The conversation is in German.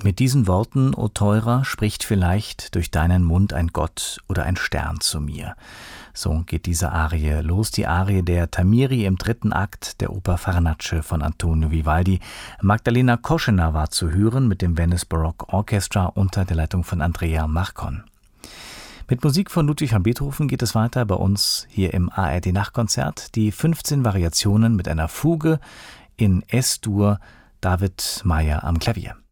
Mit diesen Worten, o Teurer, spricht vielleicht durch deinen Mund ein Gott oder ein Stern zu mir. So geht diese Arie los, die Arie der Tamiri im 3. Akt der Oper Farnace von Antonio Vivaldi. Magdalena Koschener war zu hören mit dem Venice Baroque Orchestra unter der Leitung von Andrea Marcon. Mit Musik von Ludwig van Beethoven geht es weiter bei uns hier im ARD-Nachtkonzert. Die 15 Variationen mit einer Fuge in S-Dur, David Meyer am Klavier.